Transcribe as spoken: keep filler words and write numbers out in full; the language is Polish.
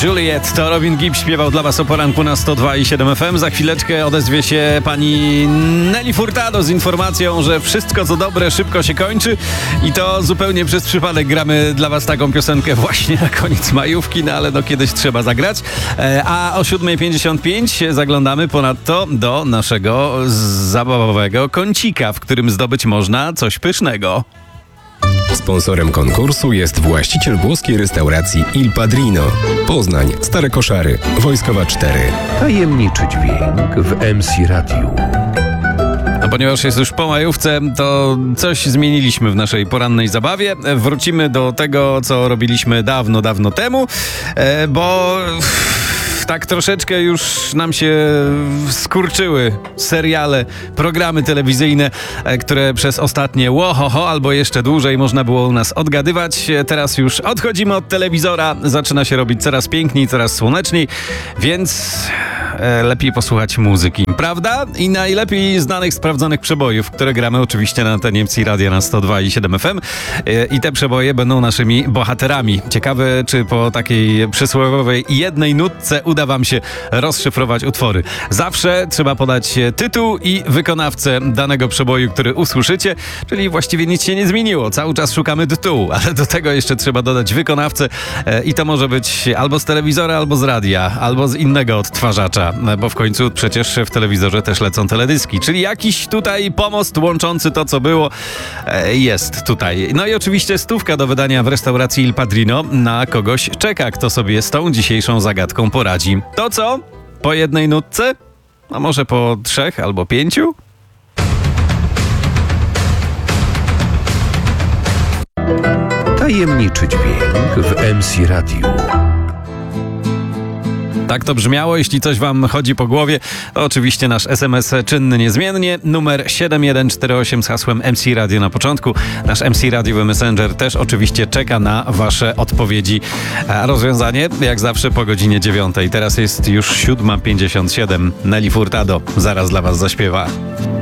Juliet, to Robin Gibb śpiewał dla was o poranku na sto dwa i siedem F M. Za chwileczkę odezwie się pani Nelly Furtado z informacją, że wszystko co dobre szybko się kończy i to zupełnie przez przypadek gramy dla was taką piosenkę właśnie na koniec majówki, no ale no kiedyś trzeba zagrać. A o siódma pięćdziesiąt pięć zaglądamy ponadto do naszego zabawowego kącika, w którym zdobyć można coś pysznego. Sponsorem konkursu jest właściciel włoskiej restauracji Il Padrino. Poznań, Stare Koszary, Wojskowa cztery. Tajemniczy dźwięk w M C Radiu. A ponieważ jest już po majówce, to coś zmieniliśmy w naszej porannej zabawie. Wrócimy do tego, co robiliśmy dawno, dawno temu, bo tak troszeczkę już nam się skurczyły seriale, programy telewizyjne, które przez ostatnie łohoho albo jeszcze dłużej można było u nas odgadywać. Teraz już odchodzimy od telewizora, zaczyna się robić coraz piękniej, coraz słoneczniej, więc lepiej posłuchać muzyki, prawda? I najlepiej znanych, sprawdzonych przebojów, które gramy oczywiście na antenie M C Radia na sto dwa i siedem F M. I te przeboje będą naszymi bohaterami. Ciekawe, czy po takiej przysłowiowej jednej nutce uda wam się rozszyfrować utwory. Zawsze trzeba podać tytuł i wykonawcę danego przeboju, który usłyszycie, czyli właściwie nic się nie zmieniło. Cały czas szukamy tytułu, ale do tego jeszcze trzeba dodać wykonawcę i to może być albo z telewizora, albo z radia, albo z innego odtwarzacza, bo w końcu przecież w telewizorze też lecą teledyski, czyli jakiś tutaj pomost łączący to, co było, jest tutaj. No i oczywiście stówka do wydania w restauracji Il Padrino. Na kogoś czeka, kto sobie z tą dzisiejszą zagadką poradzi. To co? Po jednej nutce? A może po trzech albo pięciu? Tajemniczy dźwięk w M C Radiu. Tak to brzmiało. Jeśli coś wam chodzi po głowie, to oczywiście nasz S M S czynny niezmiennie. Numer siedem jeden cztery osiem z hasłem M C Radio na początku. Nasz M C Radiowy Messenger też oczywiście czeka na wasze odpowiedzi. A rozwiązanie jak zawsze po godzinie dziewiątej. Teraz jest już siódma pięćdziesiąt siedem. Nelly Furtado zaraz dla was zaśpiewa.